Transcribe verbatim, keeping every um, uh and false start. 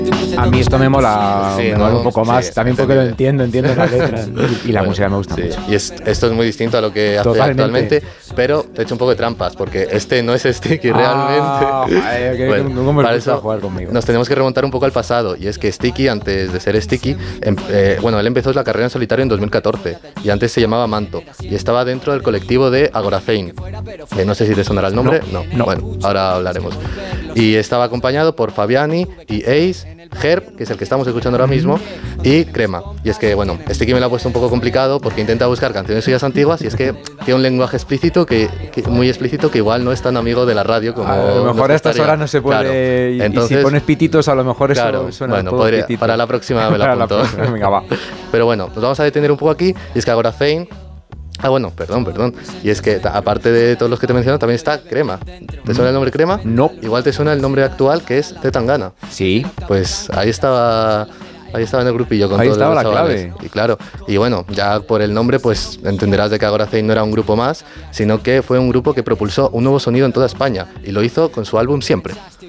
A mí esto me mola, sí, me mola ¿no? un poco más, sí, también porque lo entiendo, entiendo las letras y, y la bueno, música me gusta sí. mucho. Y es, esto es muy distinto a lo que hace Totalmente. actualmente, pero te he hecho un poco de trampas, porque este no es Sticky ah, realmente. Joder, que, bueno, ¿cómo me para gusta eso jugar conmigo? Nos tenemos que remontar un poco al pasado, y es que Sticky, antes de ser Sticky, em, eh, bueno, él empezó la carrera en solitario en dos mil catorce, y antes se llamaba Manto, y estaba dentro del colectivo de Agoracein. Eh, no sé si te sonará el nombre, no, no. no. Bueno, ahora hablaremos. Y estaba acompañado por Fabiani y Ace, Herb, que es el que estamos escuchando ahora mismo, y Crema. Y es que, bueno, Sticky me lo ha puesto un poco complicado porque intenta buscar canciones suyas antiguas y es que tiene un lenguaje explícito, que, que muy explícito, que igual no es tan amigo de la radio como... A lo mejor a estas horas no se puede... Claro. Y, Entonces, y si pones pititos, a lo mejor eso claro, suena bueno, podría, para la próxima me la apunto. Venga, va. Pero bueno, nos vamos a detener un poco aquí, y es que Agoracein... Ah, bueno, perdón, perdón. Y es que aparte de todos los que te he mencionado, también está Crema. ¿Te suena el nombre Crema? No. Igual te suena el nombre actual, que es Zetangana. Sí. Pues ahí estaba... Ahí estaba en el grupillo con ahí todos estaba los la chavales. clave. Y claro, y bueno, ya por el nombre pues entenderás de que Agoracein no era un grupo más, sino que fue un grupo que propulsó un nuevo sonido en toda España y lo hizo con su álbum Siempre.